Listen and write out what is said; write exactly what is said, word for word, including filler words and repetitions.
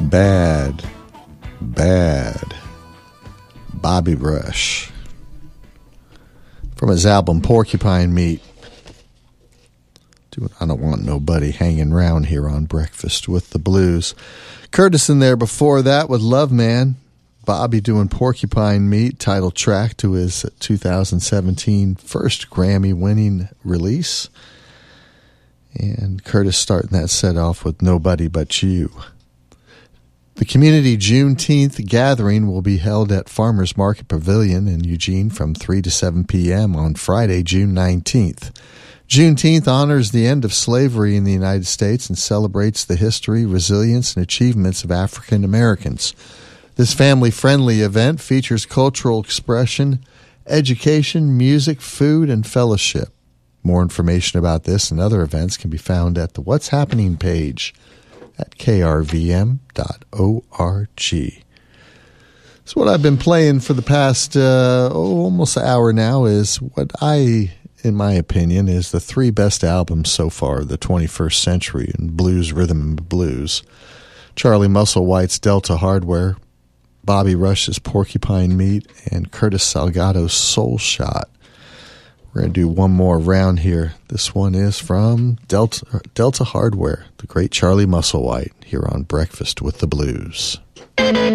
Bad, bad Bobby Rush from his album Porcupine Meat. I don't want nobody hanging around here on Breakfast with the Blues. Curtis in there before that with Love Man. Bobby doing Porcupine Meat, title track to his two thousand seventeen first Grammy-winning release. And Curtis starting that set off with Nobody But You. The community Juneteenth gathering will be held at Farmers Market Pavilion in Eugene from three to seven p.m. on Friday, June nineteenth. Juneteenth honors the end of slavery in the United States and celebrates the history, resilience, and achievements of African Americans. This family-friendly event features cultural expression, education, music, food, and fellowship. More information about this and other events can be found at the What's Happening page at k r v m dot org. So what I've been playing for the past uh, oh, almost an hour now is what I, in my opinion, is the three best albums so far of the twenty-first century in blues, rhythm, and blues. Charlie Musselwhite's Delta Hardware, Bobby Rush's Porcupine Meat, and Curtis Salgado's Soul Shot. We're going to do one more round here. This one is from Delta, Delta Hardware, the great Charlie Musselwhite, here on Breakfast with the Blues.